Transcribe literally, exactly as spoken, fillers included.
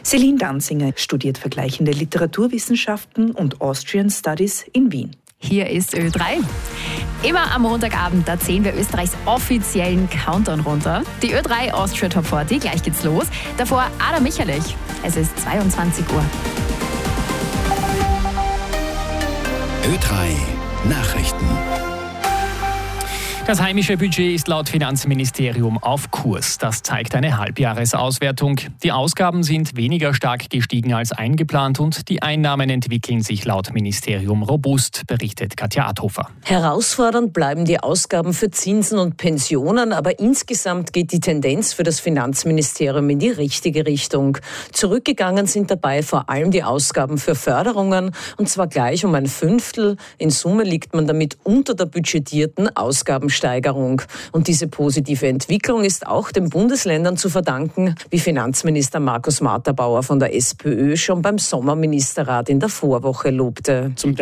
Celine Danzinger studiert vergleichende Literaturwissenschaften und Austrian Studies in Wien. Hier ist Ö drei. Immer am Montagabend, da zählen wir Österreichs offiziellen Countdown runter. Die Ö drei Austria Top vierzig, gleich geht's los. Davor Adam Michalich. Es ist zweiundzwanzig Uhr. Ö drei Nachrichten. Das heimische Budget ist laut Finanzministerium auf Kurs. Das zeigt eine Halbjahresauswertung. Die Ausgaben sind weniger stark gestiegen als eingeplant und die Einnahmen entwickeln sich laut Ministerium robust, berichtet Katja Adhofer. Herausfordernd bleiben die Ausgaben für Zinsen und Pensionen, aber insgesamt geht die Tendenz für das Finanzministerium in die richtige Richtung. Zurückgegangen sind dabei vor allem die Ausgaben für Förderungen, und zwar gleich um ein Fünftel. In Summe liegt man damit unter der budgetierten Ausgabensteigerung. Und diese positive Entwicklung ist auch den Bundesländern zu verdanken, wie Finanzminister Markus Matterbauer von der SPÖ schon beim Sommerministerrat in der Vorwoche lobte. Zum